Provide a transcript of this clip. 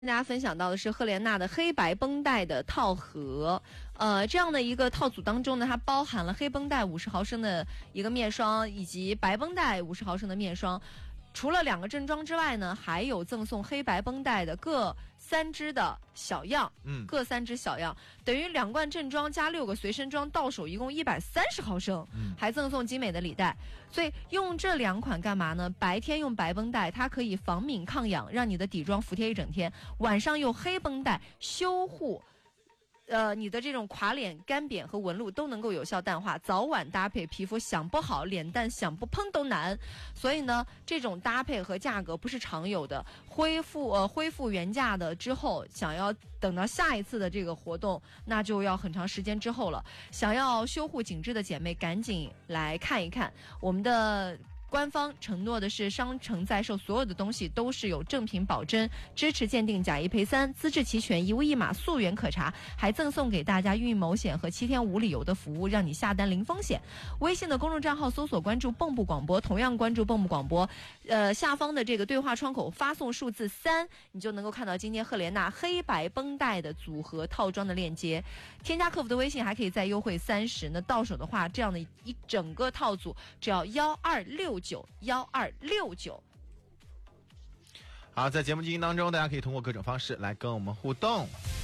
跟大家分享到的是赫莲娜的黑白绷带的套盒，这样的一个套组当中呢，它包含了黑绷带50毫升的一个面霜，以及白绷带50毫升的面霜。除了2个正装之外呢，还有赠送黑白绷带的各3支的小样，各3支小样，等于2罐正装加6个随身装，到手一共130毫升，还赠送精美的礼袋。所以用这2款干嘛呢？白天用白绷带，它可以防敏抗痒，让你的底妆服帖一整天；晚上用黑绷带修护。你的这种垮脸、干瘪和纹路都能够有效淡化，早晚搭配，皮肤想不好，脸蛋想不嘭都难。所以呢，这种搭配和价格不是常有的，恢复原价的之后，想要等到下一次的这个活动，那就要很长时间之后了。想要修护紧致的姐妹，赶紧来看一看我们的。官方承诺的是商城在售所有的东西都是有正品保真，支持鉴定假1赔3，资质齐全，一物一码，溯源可查，还赠送给大家孕某险和7天无理由的服务，让你下单零风险。微信的公众账号搜索关注蚌埠广播，同样关注蚌埠广播，下方的这个对话窗口发送数字3，你就能够看到今天赫莲娜黑白绷带的组合套装的链接。添加客服的微信还可以再优惠30，那到手的话，这样的一整个套组只要1269。 好，在节目进行当中，大家可以通过各种方式来跟我们互动。